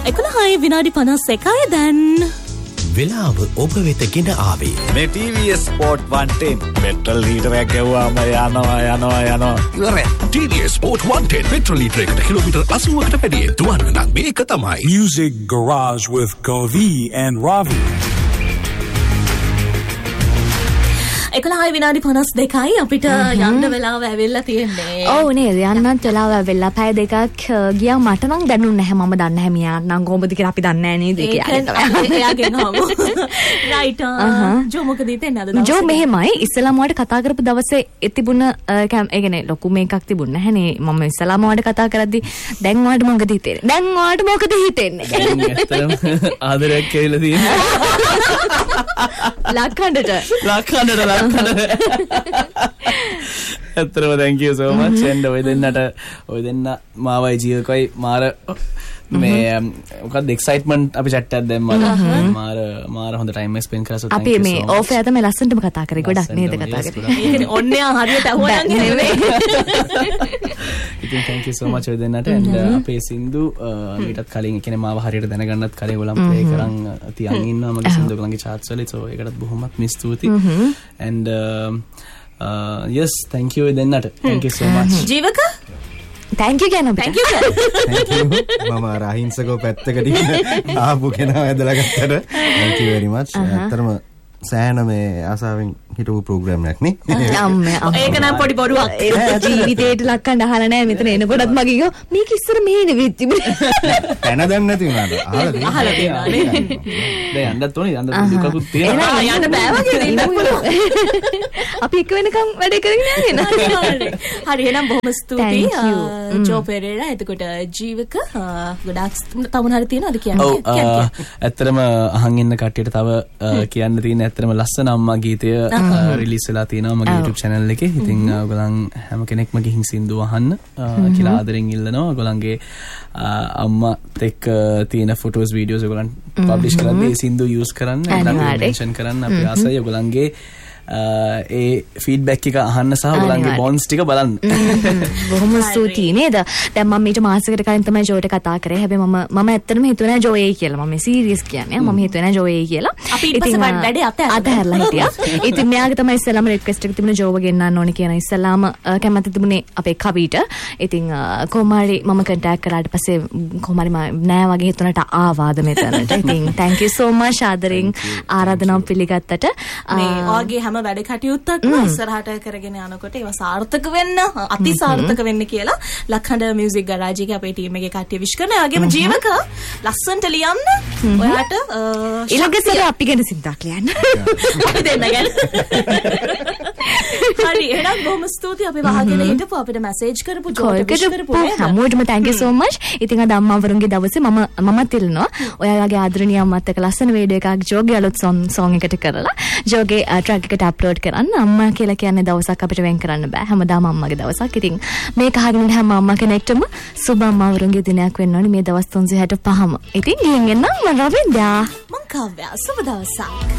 11 විනාඩි 51 දැන් වෙලාව ඔබ වෙත ගෙන ආවේ මේ TVS Sport 110 පෙට්‍රල් ලීටරයක් ගැව්වාම යනවා ඉවරයි. TVS Sport 110 පෙට්‍රල් ලීටරයකට කිලෝමීටර් 80කට වැඩියෙන් දුවන්න නම් මේක තමයි. Music Garage with Kavi and Ravi. 11 විනාඩි 52යි අපිට යන්න වෙලාව ඇවිල්ලා තියෙන්නේ. ඔව් නේද යන්නත් වෙලාව ඇවිල්ලා පැය දෙකක් ගියා මට නම් දැනුන්නේ නැහැ මම දන්නේ නැහැ මියා නම් කොහොමද කියලා අපි දන්නේ නැහැ නේද කියලා. එයාගෙන් අහමු. රයිට්. ජෝ මොකද හිතන්නේ අද දවසේ? ජෝ මෙහෙමයි ඉස්සලාම වට කතා කරපු දවසේ තිබුණ ඒ කියන්නේ ලොකු මේකක් තිබුණ නැහනේ මම ඉස්සලාම වට කතා කරද්දි දැන් වාට මොකද හිතෙන්නේ? දැන් වාට මොකද හිතෙන්නේ? ඇත්තටම ආදරයක් කියලා තියෙනවා. ලක්ඛණ්ඩට ඇත්තටම thank you so much and ඔය දෙන්න මාවයි ජීවකයි මාර මේ මොකක්ද excitement අපි chat එකක් දැම්මා මාර හොඳ time එක spend කරලා so thank you so much. අපි මේ off එක තමයි ලස්සනටම කතා කරේ ගොඩක් නේද කතා කරේ. ඒ කියන්නේ ඔන්නේ හරියට අහුවනම් නෙවෙයි. ඉතින් thank you so much ඔය දෙන්නට and අපේ සින්දු ඊටත් කලින් ඒ කියන්නේ මාව හරියට දැනගන්නත් කලින් ඔයගොල්ලන් play කරන් තියන් ඉන්නවා මගේ සින්දු ඔයගොල්ලන්ගේ charts වල so ඒකටත් බොහොමත් මිස් ස්තුතියි and yes thank you දෙන්නට thank you so much. Jivaka thank you කියන thank you මම රහින්සකව පැත්තකට ආපු කෙනා ඇදලා ගත්තට thank you very much. අතරම සෑහෙන මේ ආසාවෙන් හිටපු ප්‍රෝග්‍රෑම් එකක් නේ. ඒක නම් පොඩි බොරුවක්. ජීවිතේට ලක්කන්න අහලා නැහැ මෙතන එනකොටත් මගේ ගෝ මේක ඉස්සර මෙහෙ නෙවෙයි තිබුණේ. පැන දැන් නැති වුණාද? අහලා තියෙනවා නේ. දැන් යන්නත් ඕනේ යන්න දුකකුත් තියෙනවා. යන්න බෑ වගේ ඉන්න පුළුවන්. අපි එක වෙනකම් වැඩ කරගෙන යන්නේ. හරි එහෙනම් බොහොම ස්තුතියි ජෝ පෙරේරා. එතකොට ජීවක ගොඩාක් තමුන් හරි තියෙනවද කියන්නේ? ඔව් ඇත්තටම අහන් ඉන්න කට්ටියට තව කියන්න තියෙන ඇත්තටම ලස්සන අම්මා ගීතය රිලීස් වෙලා තියෙනවා මගේ YouTube channel එකේ. ඉතින් ඔයගොල්ලන් හැම කෙනෙක්ම ගිහින් සින්දුව අහන්න කියලා ආදරෙන් ඉල්ලනවා. ඔයගොල්ලන්ගේ අම්මාත් එක්ක තියෙන photos videos ඔයගොල්ලන් publish කරද්දී සින්දු use කරන්න mention කරන්න අපි ආසයි. ඔයගොල්ලන්ගේ ඒ ෆීඩ්බැක් එක අහන්න සහ ඔයගොල්ලන්ගේ බොන්ඩ්ස් ටික බලන්න. බොහොම ස්තුතියි නේද? දැන් මම ඊට මාසයකට කලින් තමයි ජෝට කතා කරේ. හැබැයි මම ඇත්තටම හිතුවේ නෑ ජෝ එයි කියලා. මම සීරියස් කියන්නේ. මම හිතුවේ නෑ ජෝ එයි කියලා. අපි ඊපස්සේ වැඩේ අතහැරලා හිටියා. ඉතින් මෙයාගේ තමයි ඉස්සෙල්ලාම රික්වෙස්ට් එක තිබුණේ ජෝව ගෙන්නන්න ඕනේ කියන ඉස්සෙල්ලාම කැමති තිබුණේ අපේ කවිට. ඉතින් කොහොමරි මම කන්ටැක්ට් කරාට පස්සේ කොහොමරි නෑ වගේ හිතුණාට ආවාද මෙතනට. ඉතින් thank you so much ආදරෙන් ආරාධනාව පිළිගත්තට. මේ ඔයගේ හැම වැඩ කටයුත්තක්ම ඉස්සරහට කරගෙන යනකොට ඒවා සාර්ථක වෙන්න අති සාර්ථක වෙන්න කියලා ලක්හඬ මියුසික් ගරාජ් එකේ අපේ ටීම් එකේ කට්ටිය විශ් කරනවා. ඒ වගේම ජීවක ලස්සන්ට ලියන්න ඔයාට ඊළඟට අපි ගැන සින්දාක් ලියන්න. අපි දෙන්න ගැන. හරි එහෙනම් බොහොම ස්තුතියි අපි වහගෙන හිටපු අපිට මැසේජ් කරපු ජෝට විශ් කරපු හැමෝටම thank you so much. ඉතින් අද අම්මාවරුන්ගේ දවසේ මමත් ඉල්ලනවා ඔයාගේ ආදරණීය අම්මත් එක්ක ලස්සන වීඩියෝ එකක් ජෝගේ අලුත් song එකකට කරලා ජෝගේ track එකට අප්ලෝඩ් කරන්න. අම්මා කියලා කියන්නේ දවසක් අපිට වෙන් කරන්න බෑ. හැමදාම අම්මගේ දවසක්. ඉතින් මේක අහගෙන හැම අම්මා කෙනෙක්ටම සුබ අම්මාවරුන්ගේ දිනයක් වෙන්න ඕනේ මේ දවස් 365ම. ඉතින් ගිහින් එන්න මම රවින්දා. මං කව්‍යා සුබ දවසක්.